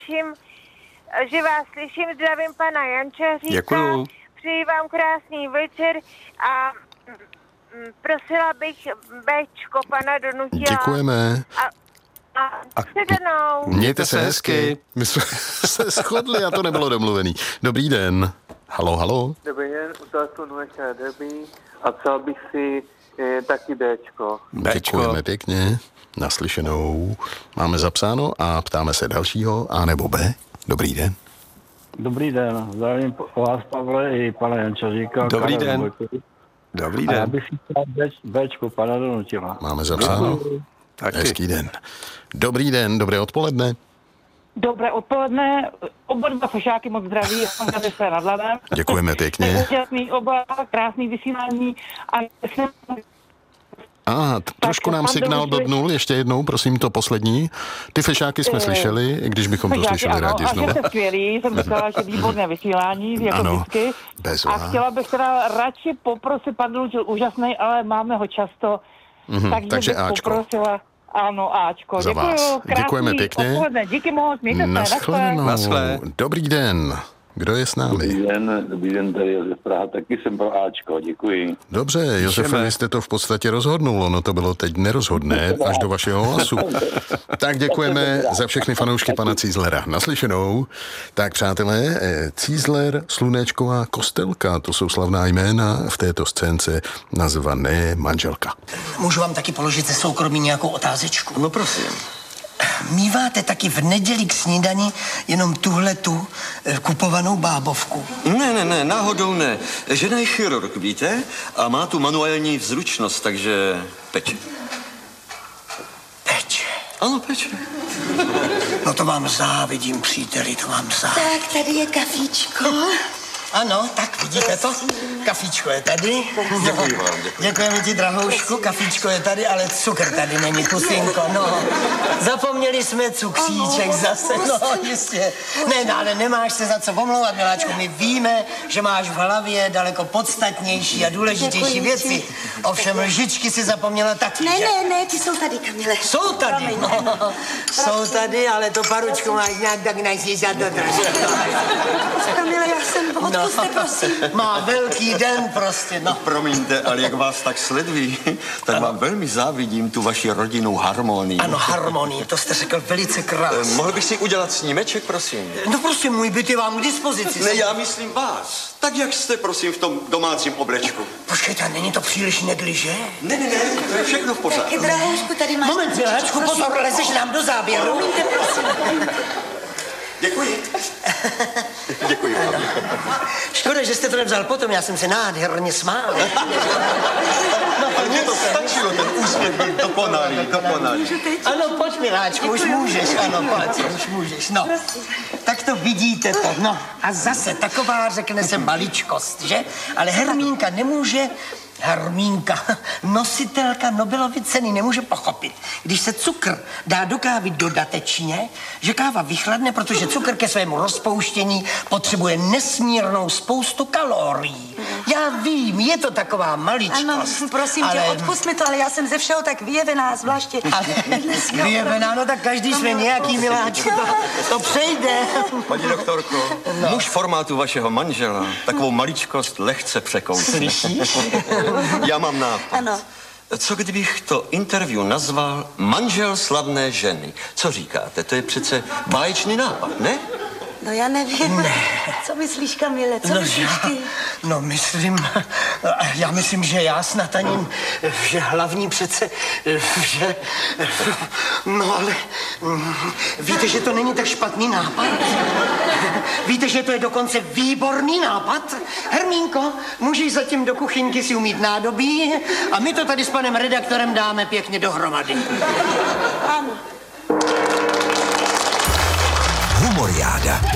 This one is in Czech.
že vás slyším, zdravím pana Jančaříka. Děkuju. Přeji vám krásný večer a prosila bych Bčko pana Donutila. Děkujeme. A sedanou. Mějte se hezky. My jsme se shodli a to nebylo domluvený. Dobrý den. Halo. Dobrý den, u telefonu Derby a psal bych si taky Bčko. Děkujeme pěkně. Naslyšenou. Máme zapsáno a ptáme se dalšího A nebo B. Dobrý den. Dobrý den, zdravím vás, Pavle, i pana Jančaříka. Dobrý den. Dobrý A já den. bych si chtěl Bčko, pana Donutila. Máme zapsáno. Taky. Hezký den. Dobrý den, dobré odpoledne. Dobré odpoledne, oba dva fešáky moc zdraví, máte se nad hlavem. Děkujeme pěkně. Úžasný oba, krásný vysílání a Trošku nám signál blbnul, ještě jednou, prosím, to poslední. Ty fešáky jsme slyšeli, i když bychom to slyšeli rádi znovu. A že jste skvělý, jsem říkala, že výborné vysílání, jako vždycky. Bezva. A chtěla bych teda radši poprosit, pan Donutil úžasný, ale máme ho často, takže bych Ačko. poprosila, ano, Ačko. Za vás. Děkuju, Děkujeme pěkně. odpoledne, díky moc, mějte se, Naschledanou. Naschle. Dobrý den. Kdo je s námi? Dobrý den, tady Josef Praha, taky jsem pro Ačko, děkuji. Dobře, Josefe, vy jste to v podstatě rozhodnul, ono to bylo teď nerozhodné, až do vašeho hlasu. Tak děkujeme za všechny fanoušky pana Cízlera. Naslyšenou. Tak přátelé, Cízler, Slunečková, Kostelka, to jsou slavná jména v této scénce nazvané Manželka. Můžu vám taky položit ze soukromí nějakou otázečku? No prosím. Míváte taky v neděli k snídani jenom tuhletu kupovanou bábovku? Ne, náhodou ne. Žena je chirurg, víte? A má tu manuální vzručnost, takže peče. Peče. Ano, peče. No to vám závidím, příteli, to vám závidím. Tak, tady je kafíčko. Ano, tak vidíte to? Kafíčko je tady. Děkuji vám, děkuji. Děkujeme ti, drahoušku, kafíčko je tady, ale cukr tady není, pusinko, no. Zapomněli jsme cukříček zase, no jistě. Ne, ale nemáš se za co pomlouvat, miláčku, my víme, že máš v hlavě daleko podstatnější a důležitější věci. Ovšem lžičky si zapomněla taky, že? Ne, ty jsou tady, Kamile. Jsou tady, no. Jsou tady, ale to paručku máš nějak tak najsíš a dodrž. Kamile, já jsem odpuste, prosím. Má velký den prostě, no. Promiňte, ale jak vás tak sledují, tak vám velmi závidím tu vaši rodinnou harmonii. Ano, harmonii, to jste řekl velice krásně. Mohl bych si udělat snímeček, prosím? No prostě, můj byt je vám k dispozici. Ne, já myslím vás. Tak jak jste, prosím, v tom domácím oblečku? Počkejte, není to příliš negliže? Ne, to je všechno v pořádku. Taky, drahoušku, tady máš... Moment, miláčku, pozor, lezeš nám do záběru. Promiňte, prosím. Děkuji. Děkuji vám. Škoda, že jste to nevzal potom, já jsem se nádherně smál. Ale mně to stačilo, ten úsměv byl dokonalý. Ano, pojď, miláčku, už můžeš, ano, pojď, už můžeš, no. Tak to vidíte to, no. A zase taková, řekne se, maličkost, že? Ale Hermínka nemůže... Hermínka, nositelka Nobelovy ceny, nemůže pochopit, když se cukr dá do kávy dodatečně, že káva vychladne, protože cukr ke svému rozpouštění potřebuje nesmírnou spoustu kalorií. Já vím, je to taková maličkost. Ano, prosím tě, odpust mi to, ale já jsem ze všeho tak vyjevená, zvláště dneska. Vyjevená, no tak každý jsme nějaký, miláčku, to přejde. Paní doktorko, muž formátu vašeho manžela takovou maličkost lehce překousne. Slyšíš? Já mám nápad. Ano. Co kdybych to interview nazval Manžel slavné ženy? Co říkáte? To je přece báječný nápad, ne? No já nevím. Ne. Co myslíš, Kamile, co myslíš ty? Já myslím, že já snad ani, že hlavní přece, že, no ale, víte, že to není tak špatný nápad? Víte, že to je dokonce výborný nápad? Hermínko, můžeš zatím do kuchyňky si umýt nádobí a my to tady s panem redaktorem dáme pěkně dohromady. Ano. Humoriáda.